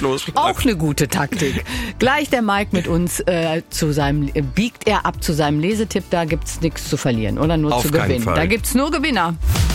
losläuft. Auch eine gute Taktik. Gleich der Mike mit uns biegt er ab zu seinem Lesetipp. Da gibt's nichts zu verlieren oder nur Auf zu keinen gewinnen. Fall. Da gibt's nur Gewinner.